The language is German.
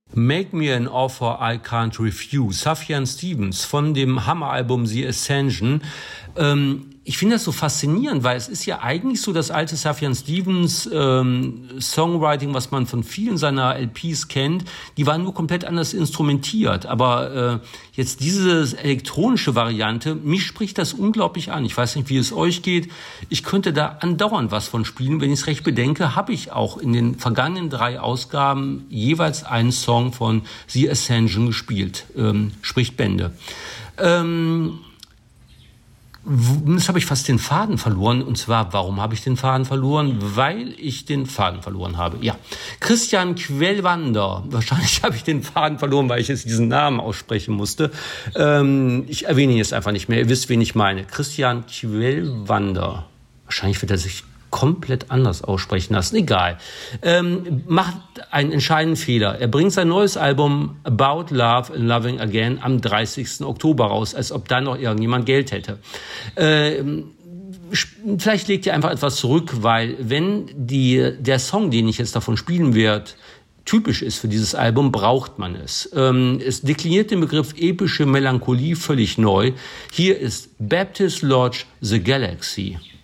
Make Me an Offer I Can't Refuse, Sufjan Stevens von dem Hammeralbum The Ascension. Ich finde das so faszinierend, weil es ist ja eigentlich so das alte Sufjan Stevens Songwriting, was man von vielen seiner LPs kennt. Die waren nur komplett anders instrumentiert. Aber jetzt diese elektronische Variante, mich spricht das unglaublich an. Ich weiß nicht, wie es euch geht. Ich könnte da andauernd was von spielen. Wenn ich es recht bedenke, habe ich auch in den vergangenen 3 Ausgaben jeweils einen Song von The Ascension gespielt. Spricht Bände. Jetzt habe ich fast den Faden verloren. Und zwar, warum habe ich den Faden verloren? Weil ich den Faden verloren habe. Ja, Christian Quellwander. Wahrscheinlich habe ich den Faden verloren, weil ich jetzt diesen Namen aussprechen musste. Ich erwähne ihn jetzt einfach nicht mehr. Ihr wisst, wen ich meine. Christian Quellwander. Wahrscheinlich wird er sich komplett anders aussprechen lassen. Egal. Macht einen entscheidenden Fehler. Er bringt sein neues Album About Love and Loving Again am 30. Oktober raus, als ob da noch irgendjemand Geld hätte. Vielleicht legt ihr einfach etwas zurück, weil wenn der Song, den ich jetzt davon spielen werde, typisch ist für dieses Album, braucht man es. Es dekliniert den Begriff epische Melancholie völlig neu. Hier ist Baptist Lodge The Galaxy.